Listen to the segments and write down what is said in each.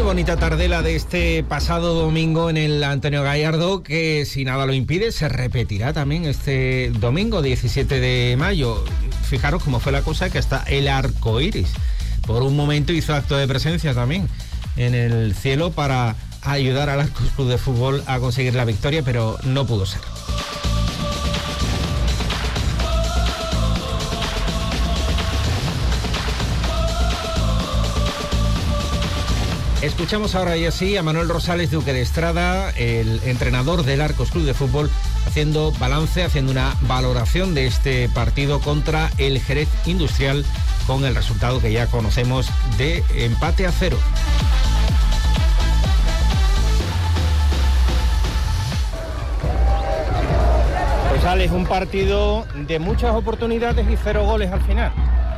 bonita tarde la de este pasado domingo en el Antonio Gallardo, que si nada lo impide se repetirá también este domingo 17 de mayo. Fijaros cómo fue la cosa, que hasta el arco iris por un momento hizo acto de presencia también en el cielo para ayudar al Arcos Club de Fútbol a conseguir la victoria, pero no pudo ser. Escuchamos ahora y así a Manuel Rosales Duque de Estrada, el entrenador del Arcos Club de Fútbol, haciendo balance, haciendo una valoración de este partido contra el Jerez Industrial, con el resultado que ya conocemos de empate a 0. Rosales, un partido de muchas oportunidades y 0 goles al final.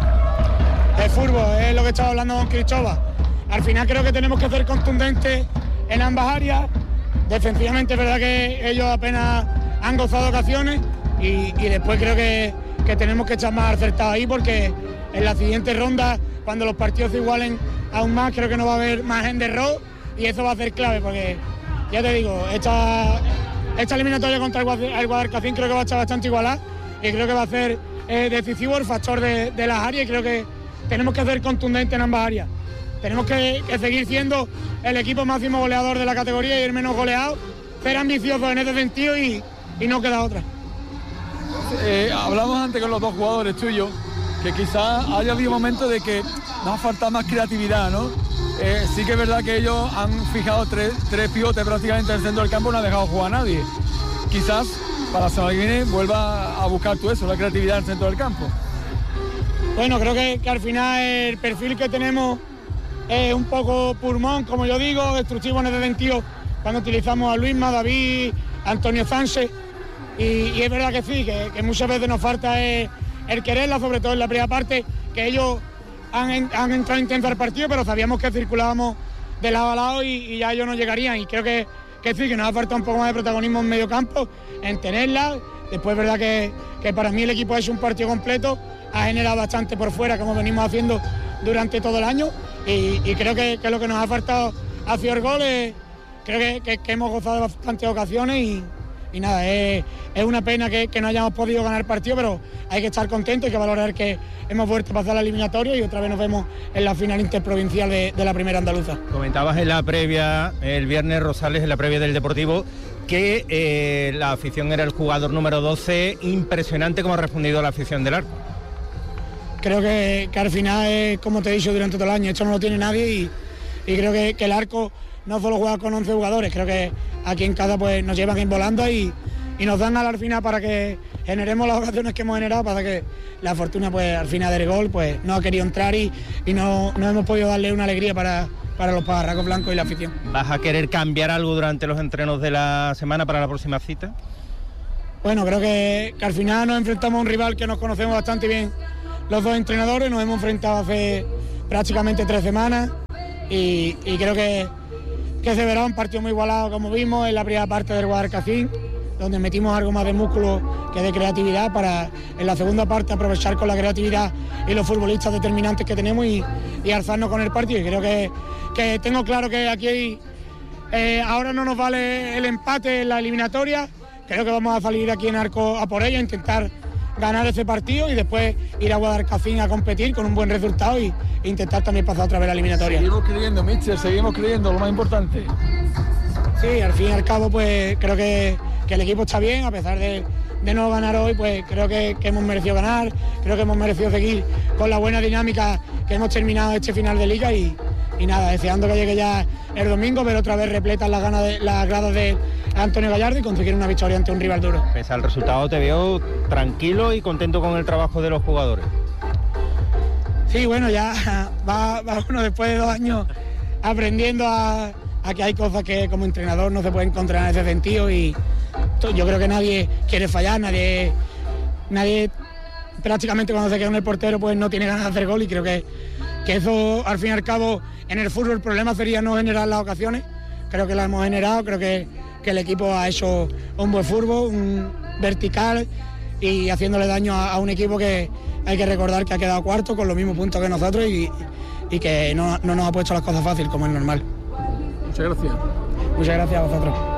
El fútbol es lo que estaba hablando con Cristóbal. Al final creo que tenemos que ser contundentes en ambas áreas. Defensivamente es verdad que ellos apenas han gozado ocasiones y después creo que tenemos que echar más acertados ahí, porque en la siguiente ronda, cuando los partidos se igualen aún más, creo que no va a haber margen de error y eso va a ser clave, porque ya te digo, esta eliminatoria contra el Guadalcacín creo que va a estar bastante igualada y creo que va a ser decisivo el factor de las áreas, y creo que tenemos que ser contundentes en ambas áreas. Tenemos que seguir siendo el equipo máximo goleador de la categoría y el menos goleado, ser ambiciosos en ese sentido y no queda otra. Hablamos antes con los dos jugadores tuyos, que quizás haya habido momentos de que nos ha faltado más creatividad, ¿no? Sí que es verdad que ellos han fijado tres pivotes prácticamente en el centro del campo, no ha dejado jugar a nadie. Quizás para la semana que viene vuelva a buscar tú eso, la creatividad en el centro del campo. Bueno, creo que al final el perfil que tenemos es un poco pulmón, como yo digo, destructivo en ese sentido, cuando utilizamos a Luisma, David, Antonio Sánchez, y es verdad que sí, que muchas veces nos falta el quererla, sobre todo en la primera parte, que ellos han entrado intenso al partido, pero sabíamos que circulábamos de lado a lado y ya ellos no llegarían, y creo que sí, que nos ha faltado un poco más de protagonismo en medio campo, en tenerla. Después es verdad que para mí el equipo ha hecho un partido completo, ha generado bastante por fuera, como venimos haciendo durante todo el año, y creo que lo que nos ha faltado ha sido el gol. Creo que hemos gozado de bastantes ocasiones y nada, es una pena que no hayamos podido ganar el partido, pero hay que estar contentos, hay que valorar que hemos vuelto a pasar la eliminatoria y otra vez nos vemos en la final interprovincial de la primera andaluza. Comentabas en la previa, el viernes, Rosales, en la previa del Deportivo, que la afición era el jugador número 12, impresionante cómo ha respondido la afición del Arco. Creo que al final, como te he dicho durante todo el año, esto no lo tiene nadie y creo que el Arco no solo juega con 11 jugadores, creo que aquí en casa pues nos llevan volando y nos dan al final para que generemos las ocasiones que hemos generado, para que la fortuna pues al final del gol pues no ha querido entrar y no hemos podido darle una alegría para los pajarracos blancos y la afición. ¿Vas a querer cambiar algo durante los entrenos de la semana para la próxima cita? Bueno, creo que al final nos enfrentamos a un rival que nos conocemos bastante bien los dos entrenadores, nos hemos enfrentado hace prácticamente 3 semanas y creo que se verá un partido muy igualado, como vimos en la primera parte del Guadalcacín, donde metimos algo más de músculo que de creatividad, para en la segunda parte aprovechar con la creatividad y los futbolistas determinantes que tenemos y alzarnos con el partido. Y creo que tengo claro que aquí ahora no nos vale el empate en la eliminatoria, creo que vamos a salir aquí en Arco a por ello, a intentar ganar ese partido y después ir a Guadalcacín a competir con un buen resultado y intentar también pasar otra vez la eliminatoria. Seguimos creyendo, míster, seguimos creyendo, lo más importante. Sí, al fin y al cabo pues creo que el equipo está bien, a pesar de no ganar hoy, pues creo que hemos merecido ganar, creo que hemos merecido seguir con la buena dinámica que hemos terminado este final de liga y nada, deseando que llegue ya el domingo, pero otra vez repletan las gradas de Antonio Gallardo y conseguir una victoria ante un rival duro. Pese al resultado te veo tranquilo y contento con el trabajo de los jugadores. Sí, bueno, ya va uno después de 2 años aprendiendo a que hay cosas que como entrenador no se pueden encontrar en ese sentido y yo creo que nadie quiere fallar, nadie prácticamente cuando se queda en el portero pues no tiene ganas de hacer gol y creo que eso al fin y al cabo en el fútbol el problema sería no generar las ocasiones, creo que las hemos generado, creo que el equipo ha hecho un buen fútbol, un vertical y haciéndole daño a un equipo que hay que recordar que ha quedado cuarto con los mismos puntos que nosotros y que no nos ha puesto las cosas fáciles como es normal. Muchas gracias. Muchas gracias a vosotros.